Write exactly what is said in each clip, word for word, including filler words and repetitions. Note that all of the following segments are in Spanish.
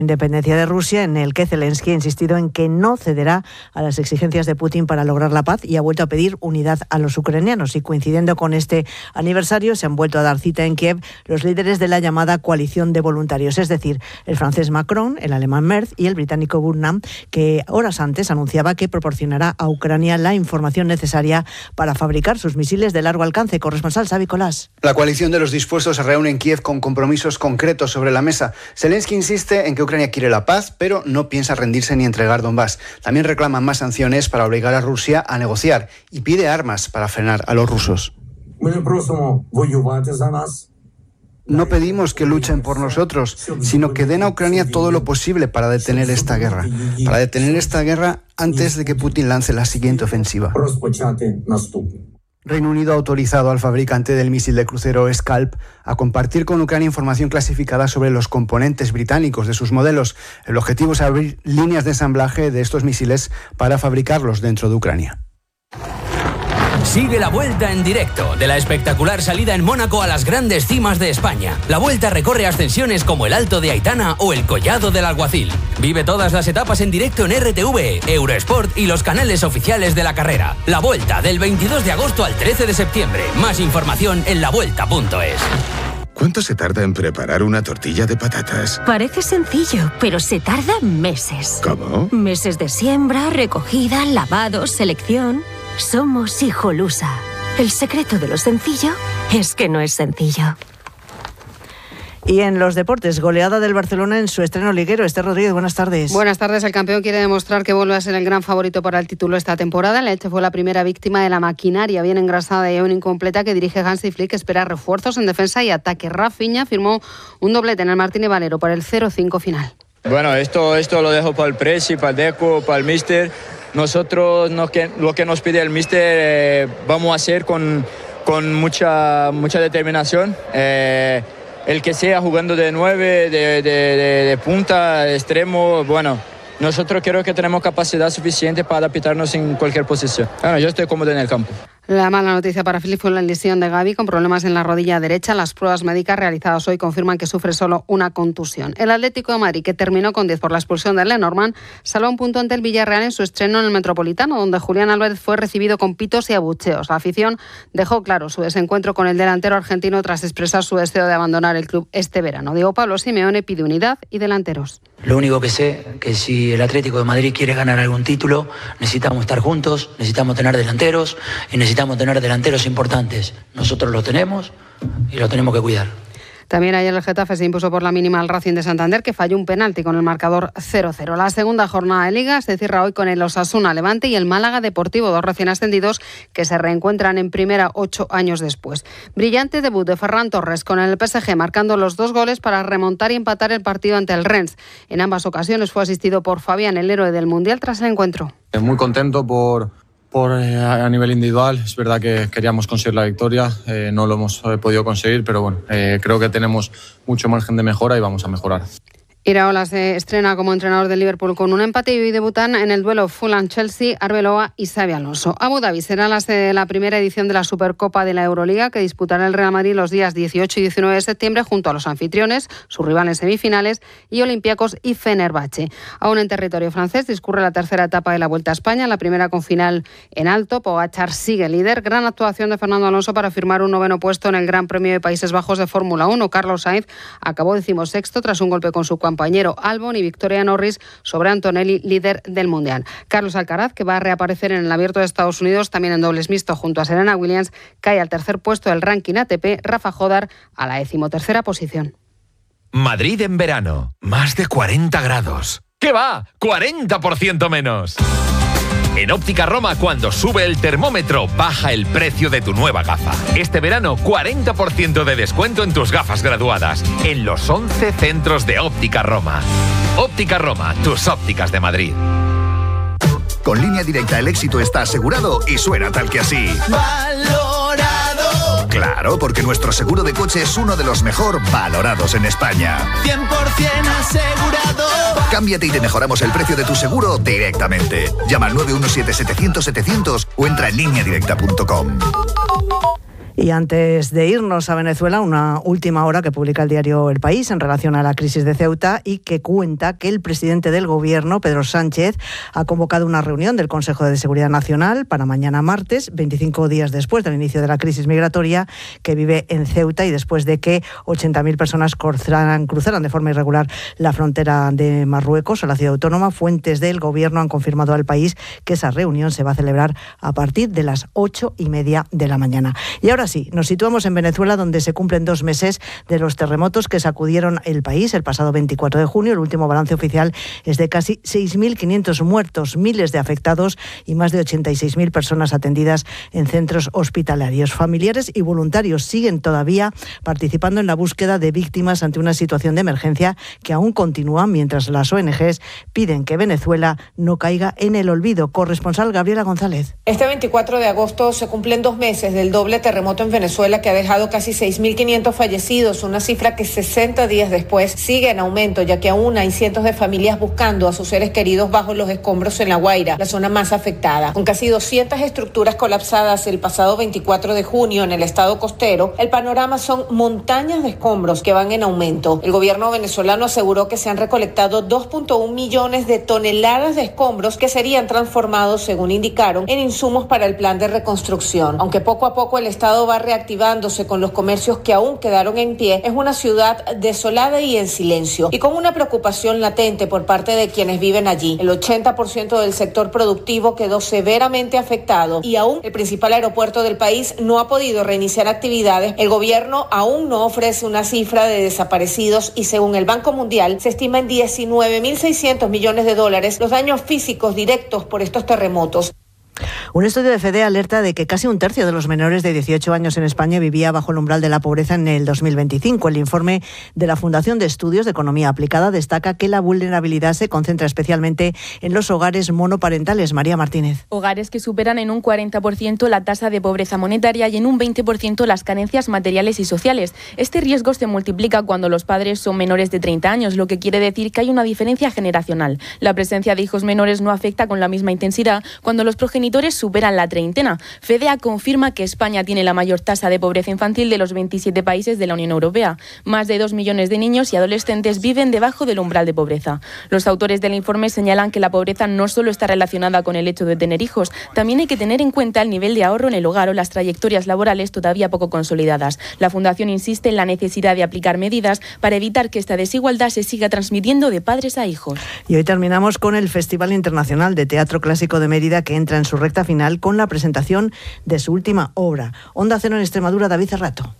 independencia de Rusia, en el que Zelensky ha insistido en que no cederá a las exigencias de Putin para lograr la paz y ha vuelto a pedir unidad a los ucranianos. Y coincidiendo con este aniversario, se han vuelto a dar cita en Kiev los líderes de la llamada coalición de voluntarios, es decir, el francés Macron, el alemán Merz y el británico Burnham, que horas antes anunciaba que proporcionará a Ucrania la información necesaria para fabricar sus misiles de largo alcance. Corresponsal Xavi Colás. La coalición de los dispuestos se reúne en Kiev con compromisos concretos sobre la mesa. Zelensky insiste en que Ucrania quiere la paz, pero no piensa rendirse ni entregar Donbass. También reclama más sanciones para obligar a Rusia a negociar y pide armas para frenar a los rusos. No pedimos que luchen por nosotros, sino que den a Ucrania todo lo posible para detener esta guerra. Para detener esta guerra antes de que Putin lance la siguiente ofensiva. Reino Unido ha autorizado al fabricante del misil de crucero Scalp a compartir con Ucrania información clasificada sobre los componentes británicos de sus modelos. El objetivo es abrir líneas de ensamblaje de estos misiles para fabricarlos dentro de Ucrania. Sigue la Vuelta en directo, de la espectacular salida en Mónaco a las grandes cimas de España. La Vuelta recorre ascensiones como el Alto de Aitana o el Collado del Alguacil. Vive todas las etapas en directo en R T V, Eurosport y los canales oficiales de la carrera. La Vuelta, del veintidós de agosto al trece de septiembre. Más información en la vuelta punto es. ¿Cuánto se tarda en preparar una tortilla de patatas? Parece sencillo, pero se tarda meses. ¿Cómo? Meses de siembra, recogida, lavado, selección. Somos Hijolusa. El secreto de lo sencillo es que no es sencillo. Y en los deportes, goleada del Barcelona en su estreno liguero. Esther Rodríguez, buenas tardes. Buenas tardes. El campeón quiere demostrar que vuelve a ser el gran favorito para el título esta temporada. El Elche fue la primera víctima de la maquinaria bien engrasada y aún incompleta que dirige Hansi Flick. Espera refuerzos en defensa y ataque. Rafinha firmó un doblete en el Martínez Valero por el cero cinco final. Bueno, esto, esto lo dejo para el Presi, para el Deco, para el Míster. Nosotros no, que, lo que nos pide el Míster eh, vamos a hacer con, con mucha, mucha determinación. Eh, el que sea jugando de nueve, de, de, de, de punta, de extremo, bueno, nosotros creo que tenemos capacidad suficiente para adaptarnos en cualquier posición. Bueno, yo estoy cómodo en el campo. La mala noticia para Filipe fue la lesión de Gavi con problemas en la rodilla derecha. Las pruebas médicas realizadas hoy confirman que sufre solo una contusión. El Atlético de Madrid, que terminó con diez por la expulsión de Lenormand, salvó un punto ante el Villarreal en su estreno en el Metropolitano, donde Julián Álvarez fue recibido con pitos y abucheos. La afición dejó claro su desencuentro con el delantero argentino tras expresar su deseo de abandonar el club este verano. Diego Pablo Simeone pide unidad y delanteros. Lo único que sé es que si el Atlético de Madrid quiere ganar algún título, necesitamos estar juntos, necesitamos tener delanteros y necesitamos tener delanteros importantes. Nosotros lo tenemos y lo tenemos que cuidar. También ayer el Getafe se impuso por la mínima al Racing de Santander, que falló un penalti con el marcador cero cero. La segunda jornada de Liga se cierra hoy con el Osasuna Levante y el Málaga Deportivo, dos recién ascendidos que se reencuentran en primera ocho años después. Brillante debut de Ferran Torres con el P S G, marcando los dos goles para remontar y empatar el partido ante el Rennes. En ambas ocasiones fue asistido por Fabián, el héroe del Mundial, tras el encuentro. Muy contento por... Por, eh, a nivel individual, es verdad que queríamos conseguir la victoria, eh, no lo hemos eh, podido conseguir, pero bueno, eh, creo que tenemos mucho margen de mejora y vamos a mejorar. Iraola se estrena como entrenador del Liverpool con un empate y hoy debutan en el duelo Fulham-Chelsea, Arbeloa y Xabi Alonso. Abu Dhabi será la sede de la primera edición de la Supercopa de la Euroliga, que disputará el Real Madrid los días dieciocho y diecinueve de septiembre junto a los anfitriones, sus rivales semifinales y Olympiacos y Fenerbahce. Aún en territorio francés discurre la tercera etapa de la Vuelta a España, la primera con final en alto. Pogačar sigue líder. Gran actuación de Fernando Alonso para firmar un noveno puesto en el Gran Premio de Países Bajos de Fórmula uno. Carlos Sainz acabó decimosexto tras un golpe con su compañero Albon y Victoria Norris sobre Antonelli, líder del Mundial. Carlos Alcaraz, que va a reaparecer en el Abierto de Estados Unidos, también en dobles mixto junto a Serena Williams, cae al tercer puesto del ranking A T P. Rafa Jodar a la decimotercera posición. Madrid en verano, más de cuarenta grados. ¿Qué va? ¡cuarenta por ciento menos! En Óptica Roma, cuando sube el termómetro, baja el precio de tu nueva gafa. Este verano, cuarenta por ciento de descuento en tus gafas graduadas, en los once centros de Óptica Roma. Óptica Roma, tus ópticas de Madrid. Con Línea Directa el éxito está asegurado y suena tal que así. ¡Valorado! Claro, porque nuestro seguro de coche es uno de los mejor valorados en España. cien por ciento asegurado. Cámbiate y te mejoramos el precio de tu seguro directamente. Llama al nueve uno siete setecientos setecientos o entra en línea directa punto com. Y antes de irnos a Venezuela, una última hora que publica el diario El País en relación a la crisis de Ceuta y que cuenta que el presidente del Gobierno, Pedro Sánchez, ha convocado una reunión del Consejo de Seguridad Nacional para mañana martes, veinticinco días después del inicio de la crisis migratoria que vive en Ceuta y después de que ochenta mil personas cruzaran, cruzaran de forma irregular la frontera de Marruecos a la ciudad autónoma. Fuentes del Gobierno han confirmado al País que esa reunión se va a celebrar a partir de las ocho y media de la mañana. Y ahora sí, nos situamos en Venezuela, donde se cumplen dos meses de los terremotos que sacudieron el país el pasado veinticuatro de junio. El último balance oficial es de casi seis mil quinientos muertos, miles de afectados y más de ochenta y seis mil personas atendidas en centros hospitalarios. Familiares y voluntarios siguen todavía participando en la búsqueda de víctimas ante una situación de emergencia que aún continúa, mientras las O N Ges piden que Venezuela no caiga en el olvido. Corresponsal Gabriela González. Este veinticuatro de agosto se cumplen dos meses del doble terremoto en Venezuela que ha dejado casi seis mil quinientos fallecidos, una cifra que sesenta días después sigue en aumento, ya que aún hay cientos de familias buscando a sus seres queridos bajo los escombros en La Guaira, la zona más afectada. Con casi doscientas estructuras colapsadas el pasado veinticuatro de junio en el estado costero, el panorama son montañas de escombros que van en aumento. El gobierno venezolano aseguró que se han recolectado dos punto uno millones de toneladas de escombros que serían transformados, según indicaron, en insumos para el plan de reconstrucción. Aunque poco a poco el estado va reactivándose con los comercios que aún quedaron en pie, es una ciudad desolada y en silencio, y con una preocupación latente por parte de quienes viven allí. El ochenta por ciento del sector productivo quedó severamente afectado y aún el principal aeropuerto del país no ha podido reiniciar actividades. El gobierno aún no ofrece una cifra de desaparecidos y según el Banco Mundial se estima en diecinueve mil seiscientos millones de dólares los daños físicos directos por estos terremotos. Un estudio de Fede alerta de que casi un tercio de los menores de dieciocho años en España vivía bajo el umbral de la pobreza en el dos mil veinticinco. El informe de la Fundación de Estudios de Economía Aplicada destaca que la vulnerabilidad se concentra especialmente en los hogares monoparentales. María Martínez. Hogares que superan en un cuarenta por ciento la tasa de pobreza monetaria y en un veinte por ciento las carencias materiales y sociales. Este riesgo se multiplica cuando los padres son menores de treinta años, lo que quiere decir que hay una diferencia generacional. La presencia de hijos menores no afecta con la misma intensidad cuando los progenitores superan la treintena. FEDEA confirma que España tiene la mayor tasa de pobreza infantil de los veintisiete países de la Unión Europea. Más de dos millones de niños y adolescentes viven debajo del umbral de pobreza. Los autores del informe señalan que la pobreza no solo está relacionada con el hecho de tener hijos, también hay que tener en cuenta el nivel de ahorro en el hogar o las trayectorias laborales todavía poco consolidadas. La Fundación insiste en la necesidad de aplicar medidas para evitar que esta desigualdad se siga transmitiendo de padres a hijos. Y hoy terminamos con el Festival Internacional de Teatro Clásico de Mérida, que entra en su recta final con la presentación de su última obra. Onda Cero en Extremadura, David Cerrato.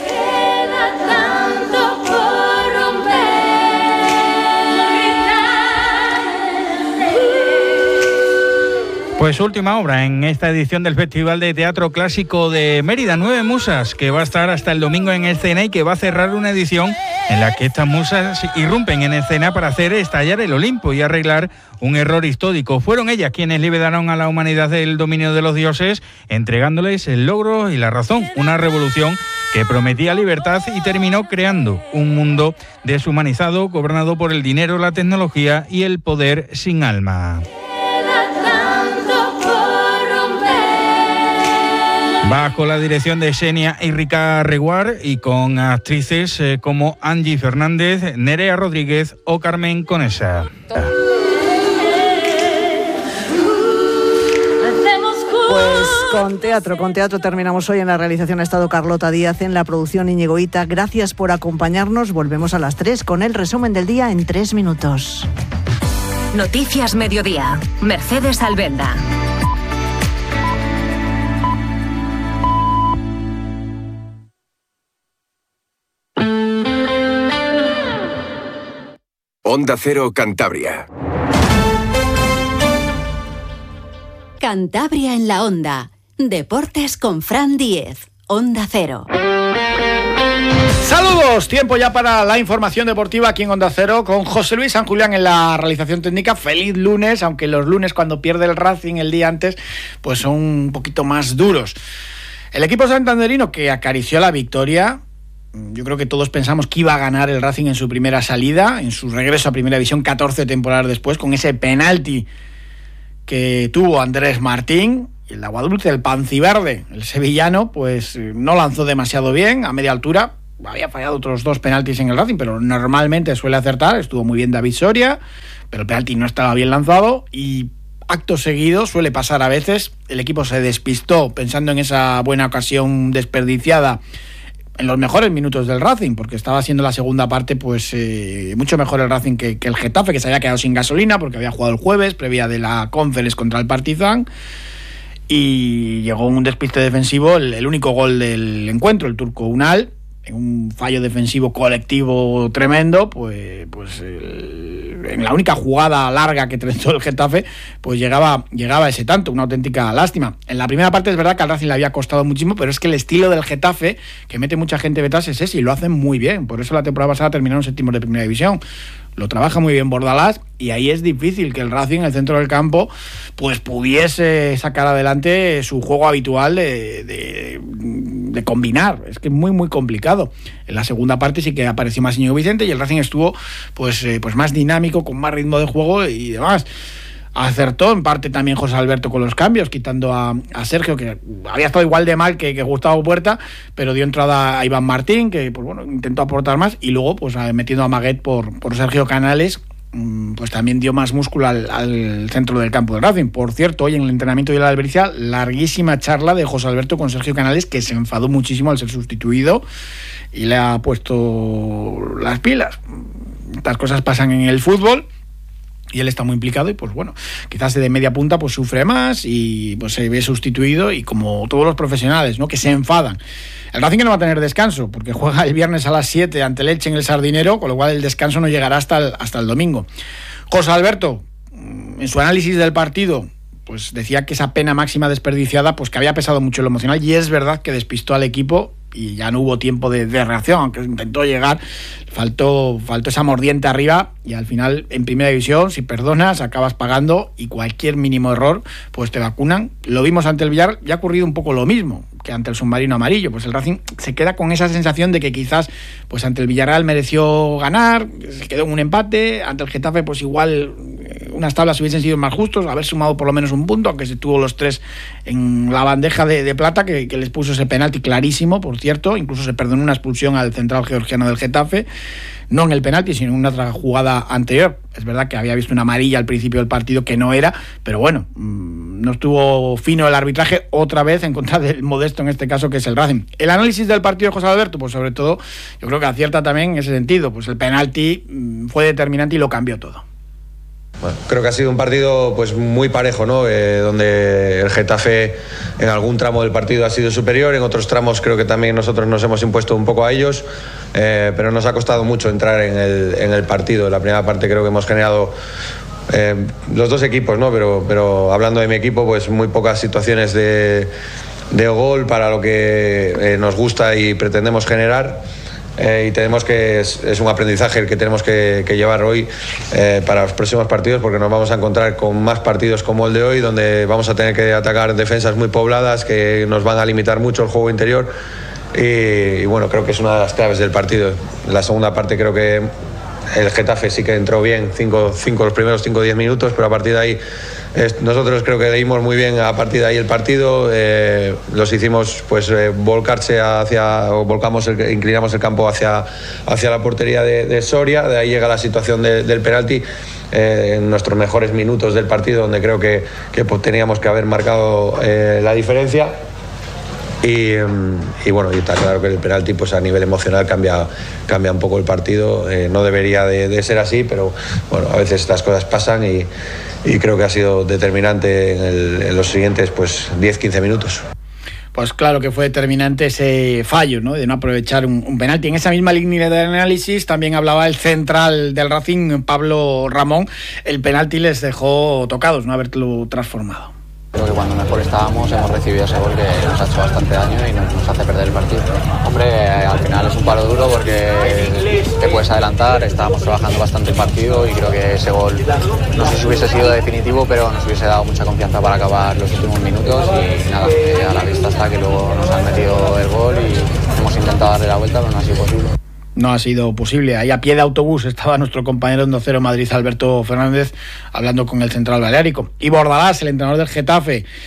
Pues su última obra en esta edición del Festival de Teatro Clásico de Mérida, Nueve Musas, que va a estar hasta el domingo en escena y que va a cerrar una edición en la que estas musas irrumpen en escena para hacer estallar el Olimpo y arreglar un error histórico. Fueron ellas quienes liberaron a la humanidad del dominio de los dioses, entregándoles el logro y la razón, una revolución que prometía libertad y terminó creando un mundo deshumanizado, gobernado por el dinero, la tecnología y el poder sin alma. Bajo la dirección de Xenia Enrica Reguar y con actrices eh, como Angie Fernández, Nerea Rodríguez o Carmen Conesa. Pues con teatro, con teatro terminamos hoy. En la realización ha estado Carlota Díaz, en la producción Íñigo Hita. Gracias por acompañarnos. Volvemos a las tres con el resumen del día en tres minutos. Noticias Mediodía. Mercedes Albelda. Onda Cero Cantabria. Cantabria en la Onda. Deportes con Fran Díez. Onda Cero. Saludos, tiempo ya para la información deportiva aquí en Onda Cero con José Luis San Julián en la realización técnica. Feliz lunes, aunque los lunes cuando pierde el Racing el día antes pues son un poquito más duros. El equipo santanderino que acarició la victoria, yo creo que todos pensamos que iba a ganar el Racing en su primera salida, en su regreso a Primera División catorce temporadas después, con ese penalti que tuvo Andrés Martín. Y el de agua dulce, el Panciverde, el sevillano, pues no lanzó demasiado bien a media altura. Había fallado otros dos penaltis en el Racing, pero normalmente suele acertar. Estuvo muy bien David Soria, pero el penalti no estaba bien lanzado. Y acto seguido, suele pasar a veces, el equipo se despistó pensando en esa buena ocasión desperdiciada en los mejores minutos del Racing, porque estaba siendo la segunda parte pues eh, mucho mejor el Racing que, que el Getafe, que se había quedado sin gasolina porque había jugado el jueves, previa de la Conference contra el Partizan, y llegó un despiste defensivo, el, el único gol del encuentro, el turco Unal, en un fallo defensivo colectivo tremendo, pues, pues el, en la única jugada larga que trazó el Getafe, pues llegaba, llegaba ese tanto, una auténtica lástima. En la primera parte es verdad que al Racing le había costado muchísimo, pero es que el estilo del Getafe, que mete mucha gente detrás, es ese, y lo hacen muy bien. Por eso la temporada pasada terminaron séptimos de primera división. Lo trabaja muy bien Bordalás, y ahí es difícil que el Racing, en el centro del campo, pues pudiese sacar adelante su juego habitual de, de, de combinar. Es que es muy, muy complicado. En la segunda parte sí que apareció más Íñigo Vicente y el Racing estuvo pues, eh, pues más dinámico, con más ritmo de juego y demás. Acertó en parte también José Alberto con los cambios, quitando a, a Sergio, que había estado igual de mal que, que Gustavo Puerta, pero dio entrada a Iván Martín, que pues bueno, intentó aportar más, y luego pues metiendo a Maguet por, por Sergio Canales, pues también dio más músculo al, al centro del campo del Racing. Por cierto, hoy en el entrenamiento de la Albericia, larguísima charla de José Alberto con Sergio Canales, que se enfadó muchísimo al ser sustituido y le ha puesto las pilas. Estas cosas pasan en el fútbol y él está muy implicado, y pues bueno, quizás de media punta pues sufre más y pues se ve sustituido, y como todos los profesionales, ¿no?, que se enfadan. El Racing que no va a tener descanso, porque juega el viernes a las siete ante el Elche en el Sardinero, con lo cual el descanso no llegará hasta el, hasta el domingo. José Alberto, en su análisis del partido, pues decía que esa pena máxima desperdiciada, pues que había pesado mucho lo emocional, y es verdad que despistó al equipo y ya no hubo tiempo de, de reacción, aunque intentó llegar, faltó, faltó esa mordiente arriba, y al final en primera división, si perdonas, acabas pagando, y cualquier mínimo error pues te vacunan. Lo vimos ante el Villar, ya ha ocurrido un poco lo mismo que ante el submarino amarillo, pues el Racing se queda con esa sensación de que quizás pues ante el Villarreal mereció ganar, se quedó en un empate, ante el Getafe pues igual unas tablas hubiesen sido más justos, haber sumado por lo menos un punto, aunque se tuvo los tres en la bandeja de, de plata que, que les puso ese penalti clarísimo, por cierto, incluso se perdonó una expulsión al central georgiano del Getafe, no en el penalti, sino en una otra jugada anterior. Es verdad que había visto una amarilla al principio del partido que no era, pero bueno, no estuvo fino el arbitraje otra vez en contra del modesto, en este caso, que es el Racing. El análisis del partido de José Alberto, pues sobre todo, yo creo que acierta también en ese sentido, pues el penalti fue determinante y lo cambió todo. Bueno, creo que ha sido un partido pues muy parejo, ¿no? Eh, donde el Getafe en algún tramo del partido ha sido superior, en otros tramos creo que también nosotros nos hemos impuesto un poco a ellos, eh, pero nos ha costado mucho entrar en el, en el partido. En la primera parte creo que hemos generado eh, los dos equipos, ¿no? Pero, pero hablando de mi equipo, pues muy pocas situaciones de, de gol para lo que eh, nos gusta y pretendemos generar. Eh, y tenemos que es, es un aprendizaje el que tenemos que, que llevar hoy eh, para los próximos partidos, porque nos vamos a encontrar con más partidos como el de hoy, donde vamos a tener que atacar defensas muy pobladas que nos van a limitar mucho el juego interior, y, y bueno, creo que es una de las claves del partido. En la segunda parte creo que el Getafe sí que entró bien, cinco, cinco, los primeros cinco o diez minutos, pero a partir de ahí es, nosotros creo que leímos muy bien a partir de ahí el partido, eh, los hicimos pues eh, volcarse hacia, o volcamos, el, inclinamos el campo hacia, hacia la portería de, de Soria, de ahí llega la situación de, del penalti, eh, en nuestros mejores minutos del partido, donde creo que, que pues, teníamos que haber marcado eh, la diferencia. Y, y bueno, y está claro que el penalti pues a nivel emocional cambia, cambia un poco el partido, eh, no debería de, de ser así, pero bueno, a veces estas cosas pasan, y, y creo que ha sido determinante en, el, en los siguientes pues diez a quince minutos. Pues claro que fue determinante ese fallo, ¿no?, de no aprovechar un, un penalti. En esa misma línea de análisis también hablaba el central del Racing, Pablo Ramón. El penalti les dejó tocados, no haberlo transformado. Creo que cuando mejor estábamos hemos recibido ese gol que nos ha hecho bastante daño y nos, nos hace perder el partido. Hombre, eh, al final es un palo duro porque te puedes adelantar, estábamos trabajando bastante el partido y creo que ese gol no sé si hubiese sido definitivo, pero nos hubiese dado mucha confianza para acabar los últimos minutos, y nada, eh, a la vista está que luego nos han metido el gol y hemos intentado darle la vuelta, pero no ha sido posible. No ha sido posible. Ahí a pie de autobús estaba nuestro compañero en Onda Cero Madrid, Alberto Fernández, hablando con el central baleárico. Y Bordalás, el entrenador del Getafe.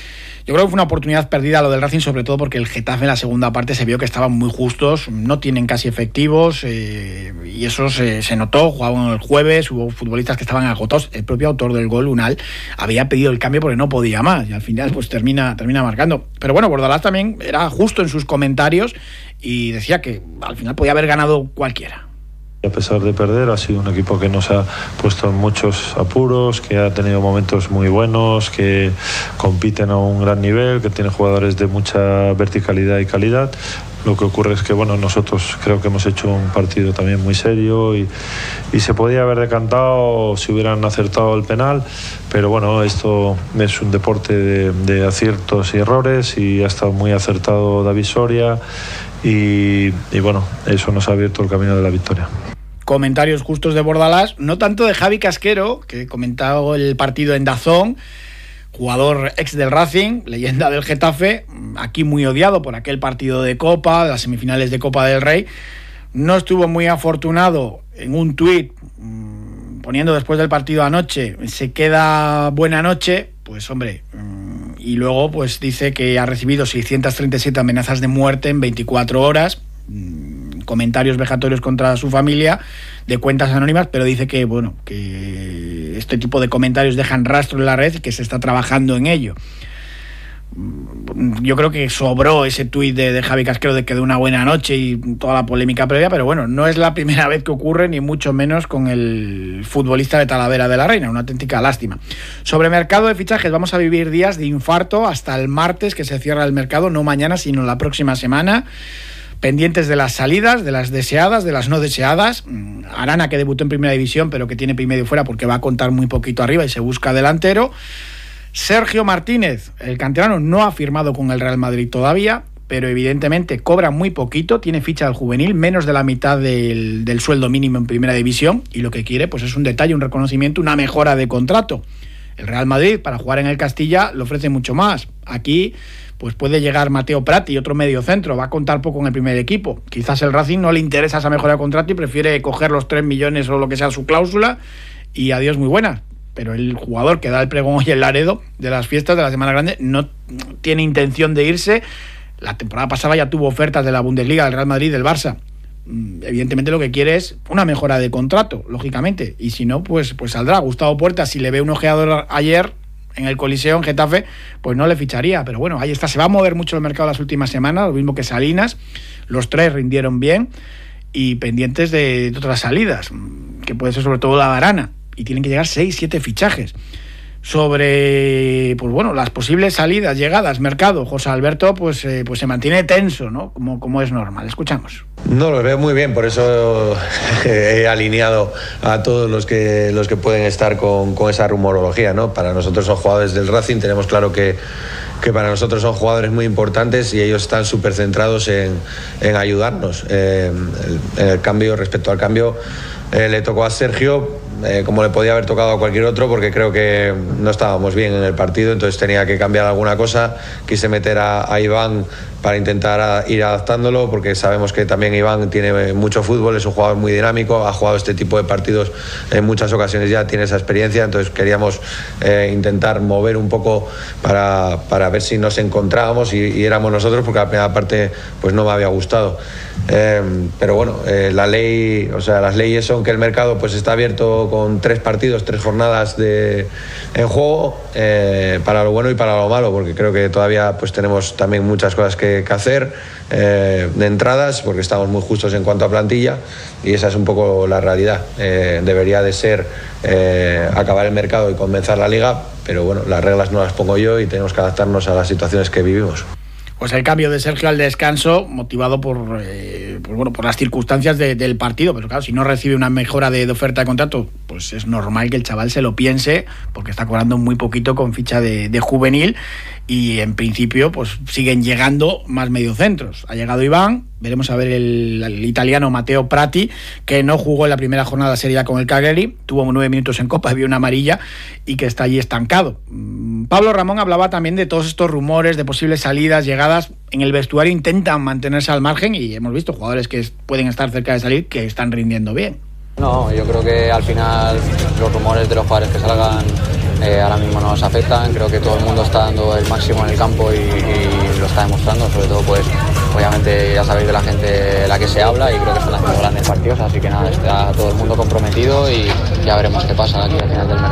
Yo creo que fue una oportunidad perdida lo del Racing, sobre todo porque el Getafe en la segunda parte se vio que estaban muy justos, no tienen casi efectivos, eh, y eso se, se notó. Jugaban el jueves, hubo futbolistas que estaban agotados. El propio autor del gol, Unal, había pedido el cambio porque no podía más, y al final pues termina, termina marcando. Pero bueno, Bordalás también era justo en sus comentarios y decía que al final podía haber ganado cualquiera. A pesar de perder, ha sido un equipo que nos ha puesto en muchos apuros, que ha tenido momentos muy buenos, que compiten a un gran nivel, que tiene jugadores de mucha verticalidad y calidad. Lo que ocurre es que bueno, nosotros creo que hemos hecho un partido también muy serio y, y se podía haber decantado si hubieran acertado el penal, pero bueno, esto es un deporte de, de aciertos y errores, y ha estado muy acertado David Soria y, y bueno, eso nos ha abierto el camino de la victoria. Comentarios justos de Bordalás, no tanto de Javi Casquero, que comentaba el partido en DAZN, jugador ex del Racing, leyenda del Getafe, aquí muy odiado por aquel partido de Copa, las semifinales de Copa del Rey. No estuvo muy afortunado en un tuit poniendo después del partido anoche, se queda buena noche, pues hombre, y luego pues dice que ha recibido seiscientas treinta y siete amenazas de muerte en veinticuatro horas, comentarios vejatorios contra su familia de cuentas anónimas, pero dice que bueno, que este tipo de comentarios dejan rastro en la red y que se está trabajando en ello. Yo creo que sobró ese tuit de, de Javi Casquero de que de una buena noche y toda la polémica previa, pero bueno, no es la primera vez que ocurre, ni mucho menos con el futbolista de Talavera de la Reina, una auténtica lástima. Sobre mercado de fichajes, vamos a vivir días de infarto hasta el martes, que se cierra el mercado, no mañana, sino la próxima semana. Pendientes de las salidas, de las deseadas, de las no deseadas. Arana, que debutó en Primera División, pero que tiene pie y medio fuera porque va a contar muy poquito arriba y se busca delantero. Sergio Martínez, el canterano, no ha firmado con el Real Madrid todavía, pero evidentemente cobra muy poquito, tiene ficha del juvenil, menos de la mitad del, del sueldo mínimo en Primera División, y lo que quiere pues es un detalle, un reconocimiento, una mejora de contrato. El Real Madrid, para jugar en el Castilla, le ofrece mucho más. Aquí pues puede llegar Mateo Prati, otro medio centro, va a contar poco en el primer equipo. Quizás el Racing no le interesa esa mejora de contrato y prefiere coger los tres millones o lo que sea su cláusula y adiós muy buena. Pero el jugador que da el pregón hoy en Laredo de las fiestas de la Semana Grande no tiene intención de irse. La temporada pasada ya tuvo ofertas de la Bundesliga, del Real Madrid, del Barça. Evidentemente lo que quiere es una mejora de contrato, lógicamente, y si no, pues, pues saldrá. Gustavo Puerta, si le ve un ojeador ayer en el Coliseo, en Getafe, pues no le ficharía, pero bueno, ahí está. Se va a mover mucho el mercado las últimas semanas, lo mismo que Salinas. Los tres rindieron bien y pendientes de, de otras salidas, que puede ser sobre todo la Arana, y tienen que llegar seis, siete fichajes. Sobre, pues bueno, las posibles salidas, llegadas, mercado, José Alberto pues, eh, pues se mantiene tenso, ¿no? Como, como es normal. Escuchamos. No, los veo muy bien, por eso he alineado a todos los que, los que pueden estar con, con esa rumorología, ¿no? Para nosotros son jugadores del Racing, tenemos claro que, que para nosotros son jugadores muy importantes y ellos están súper centrados en, en ayudarnos. Eh, el, el cambio, respecto al cambio, eh, le tocó a Sergio, Eh, como le podía haber tocado a cualquier otro, porque creo que no estábamos bien en el partido, entonces tenía que cambiar alguna cosa. Quise meter a, a Iván para intentar a, ir adaptándolo, porque sabemos que también Iván tiene mucho fútbol, es un jugador muy dinámico, ha jugado este tipo de partidos en muchas ocasiones ya, tiene esa experiencia, entonces queríamos eh, intentar mover un poco para, para ver si nos encontrábamos y, y éramos nosotros, porque la primera parte pues no me había gustado. Eh, pero bueno, eh, la ley, o sea, las leyes son que el mercado pues está abierto con tres partidos, tres jornadas de, en juego, eh, para lo bueno y para lo malo, porque creo que todavía pues tenemos también muchas cosas que, que hacer eh, de entradas, porque estamos muy justos en cuanto a plantilla y esa es un poco la realidad. Eh, debería de ser eh, acabar el mercado y comenzar la liga, pero bueno, las reglas no las pongo yo y tenemos que adaptarnos a las situaciones que vivimos. Pues el cambio de Sergio al descanso, motivado por, eh, por, bueno, por las circunstancias de, del partido, pero claro, si no recibe una mejora de, de oferta de contrato, pues es normal que el chaval se lo piense, porque está cobrando muy poquito con ficha de, de juvenil, y en principio pues siguen llegando más mediocentros. Ha llegado Iván, veremos a ver el, el italiano Mateo Prati, que no jugó en la primera jornada seria con el Cagliari, tuvo nueve minutos en Copa, vio una amarilla y que está allí estancado. Pablo Ramón hablaba también de todos estos rumores, de posibles salidas, llegadas. En el vestuario intentan mantenerse al margen y hemos visto jugadores que pueden estar cerca de salir que están rindiendo bien. No, yo creo que al final los rumores de los jugadores que salgan eh, ahora mismo no nos afectan. Creo que todo el mundo está dando el máximo en el campo y, y lo está demostrando, sobre todo pues obviamente ya sabéis de la gente de la que se habla y creo que están haciendo grandes partidos, así que nada, está todo el mundo comprometido y ya veremos qué pasa aquí al final del mercado.